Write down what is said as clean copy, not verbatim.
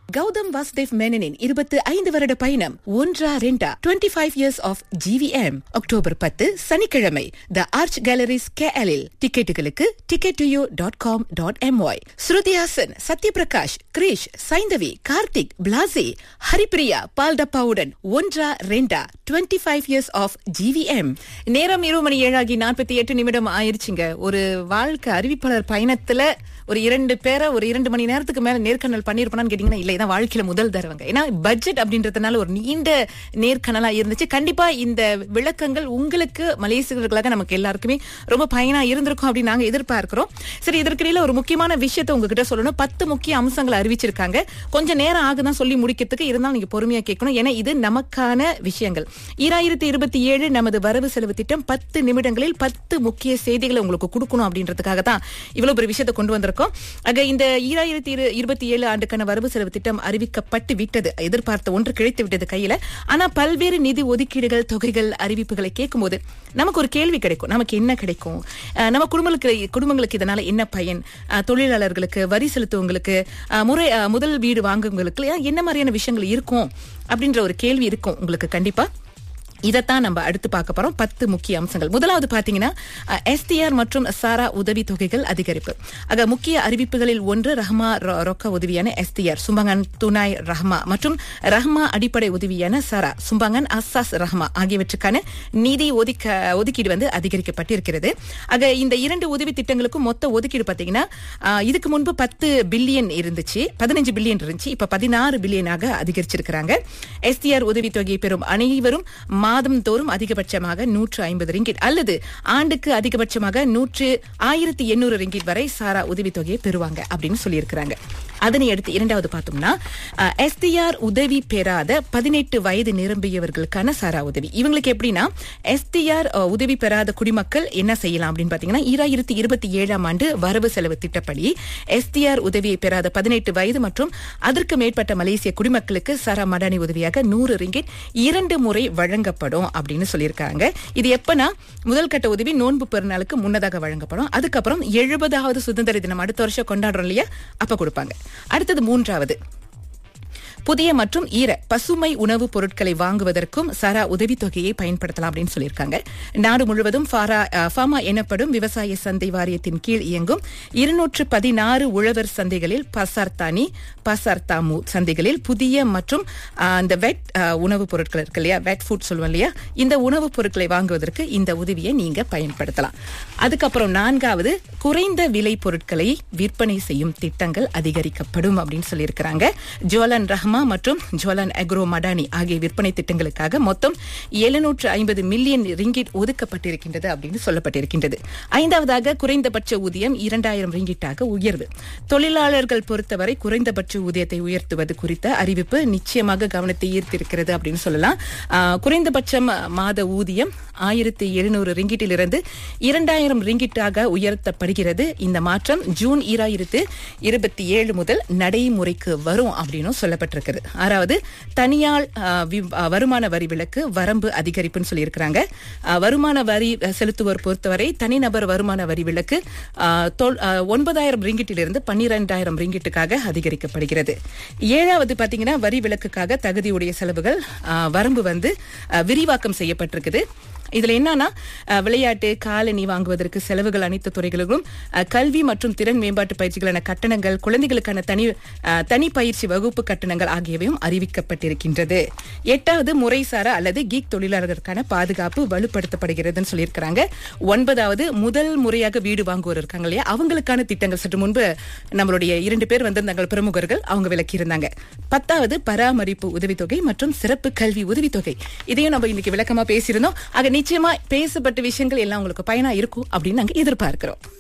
கௌதம் வாசுதேவ் மேனனின் 25 வருட பயணம் ஒன்றா ரெண்டா 25 years of GVM. அக்டோபர் 10 சனிக்கிழமை தி arch calories KL-இல். டிக்கெட்டுகளுக்கு tickettoyou.com.my. Shruti Haasan, Sathyaprakash, Girish, Saindhavi, Karthik, Plassey, Haripriya, பால்டப்பாவுடன் ஒன்றா ரெண்டா 25 years of GVM. நேரம் 7:48 ஆயிருச்சுங்க. ஒரு வாழ்க்கை அறிவிப்பாளர் பயணத்துல ஒரு 2 பேரை ஒரு 2 மணி நேரத்துக்கு மேல நேர்காணல் பண்ணிருப்பான்னு கேட்டீங்கன்னா இல்ல, இதான் வாழ்க்கையில முதல் தடவைங்க. ஏன்னா பட்ஜெட் அப்படின்றதுனால ஒரு நீண்ட நேர்காணலா இருந்துச்சு. கண்டிப்பா இந்த விளக்கங்கள் உங்களுக்கு மலேசியர்களாக நமக்கு எல்லாருக்குமே ரொம்ப பயனா இருந்திருக்கும் அப்படின்னு நாங்க எதிர்பார்க்கிறோம். சரி, இதற்கிடையில ஒரு முக்கியமான விஷயத்தை உங்ககிட்ட சொல்லணும். 10 முக்கிய அம்சங்களை அறிவிச்சிருக்காங்க. கொஞ்சம் நேரம் ஆகுதான் சொல்லி முடிக்கிறதுக்கு, இருந்தாலும் நீங்க பொறுமையா கேட்கணும். ஏன்னா இது நமக்கான விஷயங்கள். 2027 நமது வரவு செலவு திட்டம் 10 நிமிடங்களில் 10 முக்கிய செய்திகளை உங்களுக்கு கொடுக்கணும் அப்படின்றதுக்காக தான் இவ்வளவு பெரிய விஷயத்தை கொண்டு வந்திருக்கோம். ஆக இந்த 2027 ஆண்டுக்கான வரவு செலவு திட்டம் அறிவிக்கப்பட்டு விட்டது. எதிர்பார்த்த ஒன்று கிடைத்து விட்டது கையில. ஆனா பல்வேறு நிதி ஒதுக்கீடுகள், தொகைகள், அறிவிப்புகளை கேட்கும்போது நமக்கு ஒரு கேள்வி கிடைக்கும். நமக்கு என்ன கிடைக்கும், நம்ம குடும்பங்களுக்கு இதனால என்ன பயன், தொழிலாளர்களுக்கு, வரி செலுத்துவங்களுக்கு, முதல் வீடு வாங்குவங்களுக்கு என்ன மாதிரியான விஷயங்கள் இருக்கும் அப்படின்ற ஒரு கேள்வி இருக்கும் உங்களுக்கு கண்டிப்பா. இதத்தான் நம்ம அடுத்து பார்க்க போறோம். 10 முக்கிய அம்சங்கள். முதலாவது பாத்தீங்கன்னா STR மற்றும் சாரா உதவி தொகைகள் அதிகரிப்பு. ஆக முக்கிய அறிவிப்புகளில் ஒன்று ரஹ்மா ரொக்க உதவியான STR சும்பங்கன் துணாய் ரஹ்மா மற்றும் ரஹ்மா அடிப்படை உதவியான சாரா சும்பங்கன் அசாஸ் ரஹ்மா ஆகியவற்றுக்கான நிதி ஒதுக்கீடு அதிகரிக்கப்பட்டிருக்கிறது. ஆக இந்த 2 உதவி திட்டங்களுக்கும் மொத்த ஒதுக்கீடு பாத்தீங்கன்னா இதுக்கு முன்பு 10 பில்லியன் இருந்துச்சு, 15 பில்லியன் இருந்துச்சு. இப்ப 16 பில்லியனாக அதிகரிச்சிருக்கிறாங்க. STR உதவி தொகையை பெறும் அனைவரும் மாதம் தோறும் அதிகபட்சமாக 150 ரிங்கிட் அல்லது ஆண்டுக்கு அதிகபட்சமாக 1800 ரிங்கிட் வரை சாரா உதவி தொகையை பெறுவாங்க அப்படின்னு சொல்லியிருக்கிறாங்க. அதனை அடுத்து இரண்டாவது பார்த்தோம்னா STR உதவி பெறாத 18 வயது நிரம்பியவர்களுக்கான சாரா உதவி. இவங்களுக்கு எப்படின்னா STR உதவி பெறாத குடிமக்கள் என்ன செய்யலாம் அப்படின்னு பாத்தீங்கன்னா 2027 ஆண்டு வரவு செலவு திட்டப்படி STR உதவியை பெறாத 18 வயது மற்றும் அதற்கு மேற்பட்ட மலேசிய குடிமக்களுக்கு சாரா மடானி உதவியாக 100 ரிங்கிட் 2 முறை வழங்கப்படும் அப்படின்னு சொல்லியிருக்காங்க. இது எப்பனா முதல் கட்ட உதவி நோன்பு பெருநாளுக்கு முன்னதாக வழங்கப்படும். அதுக்கப்புறம் 70வது சுதந்திர தினம் அடுத்த வருஷம் கொண்டாடுறோம் இல்லையா, அப்ப கொடுப்பாங்க. அடுத்தது மூன்றாவது, புதிய மற்றும் பசுமை உணவுப் பொருட்களை வாங்குவதற்கும் சாரா உதவித்தொகையை பயன்படுத்தலாம் அப்படின்னு சொல்லியிருக்காங்க. நாடு முழுவதும் ஃபாமா எனப்படும் விவசாய சந்தை வாரியத்தின் கீழ் இயங்கும் 216 உழவர் சந்தைகளில் பசார் தாமு சந்தைகளில் புதிய மற்றும் அந்த வெட் உணவுப் பொருட்கள் இருக்கு இல்லையா, வெட் ஃபுட் சொல்லுவோம் இல்லையா, இந்த உணவுப் பொருட்களை வாங்குவதற்கு இந்த உதவியை நீங்க பயன்படுத்தலாம். அதுக்கப்புறம் நான்காவது, குறைந்த விலை பொருட்களை விற்பனை செய்யும் திட்டங்கள் அதிகரிக்கப்படும் அப்படின்னு சொல்லியிருக்கிறாங்க. ஜோலன் ரஹ்மா மற்றும் ஜோலன் அக்ரோ மடானி ஆகிய விற்பனை திட்டங்களுக்காக மொத்தம் 750 மில்லியன் ரிங்கிட் ஒதுக்கப்பட்டிருக்கின்றது அப்படின்னு சொல்லப்பட்டிருக்கின்றது. ஐந்தாவதாக, குறைந்தபட்ச ஊதியம் 2000 ரிங்கிட்டாக உயர்வு. தொழிலாளர்கள் பொறுத்தவரை குறைந்தபட்ச ஊதியத்தை உயர்த்துவது குறித்த அறிவிப்பு நிச்சயமாக கவனத்தை ஈர்த்திருக்கிறது அப்படின்னு சொல்லலாம். குறைந்தபட்சம் மாத ஊதியம் 1700 ரிங்கிட்டிலிருந்து 2000 ரிங்கிட்டாக உயர்த்தப்படுகிறது. இந்த மாற்றம் ஜூன் 2027 முதல் நடைமுறைக்கு வரும் அப்படின்னு சொல்லப்பட்டிருக்கிறது. ஆறாவது, தனியார் வருமான வரி விலக்கு வரம்பு அதிகரிப்புன்னு சொல்லியிருக்கிறாங்க. வருமான வரி செலுத்துவோர் பொறுத்தவரை தனிநபர் வருமான வரி விலக்கு 9000 ரிங்கிட்டிலிருந்து 12000 ரிங்கிட்டுக்காக அதிகரிக்கப்படுகிறது. ஏழாவது பாத்தீங்கன்னா வரி விலக்குக்காக தகுதியுடைய செலவுகள் வரம்பு விரிவாக்கம் செய்யப்பட்டிருக்குது. இதுல என்னன்னா விளையாட்டு, காலணி வாங்குவதற்கு செலவுகள் அனைத்து துறைகளிலும், கல்வி மற்றும் திறன் மேம்பாட்டு பயிற்சிகளான கட்டணங்கள், குழந்தைகளுக்கான தனி பயிற்சி வகுப்பு கட்டணங்கள் ஆகியவையும் அறிவிக்கப்பட்டிருக்கின்றது. எட்டாவது, முறைசாரா அல்லது கீக் தொழிலாளர்களுக்கான பாதுகாப்பு வலுப்படுத்தப்படுகிறதுன்னு சொல்லியிருக்கிறாங்க. ஒன்பதாவது, முதல் முறையாக வீடு வாங்குவோர் இருக்காங்க இல்லையா, அவங்களுக்கான திட்டங்கள் சற்று முன்பு நம்மளுடைய 2 பேர் வந்திருந்தாங்க பிரமுகர்கள், அவங்க விலக்கி இருந்தாங்க. 10வது, பராமரிப்பு உதவித்தொகை மற்றும் சிறப்பு கல்வி உதவித்தொகை. இதையும் நம்ம இன்னைக்கு விளக்கமா பேசியிருந்தோம். நிச்சயமா பேசப்பட்ட விஷயங்கள் எல்லாம் உங்களுக்கு பயனா இருக்கும் அப்படின்னு நாங்க எதிர்பார்க்கிறோம்.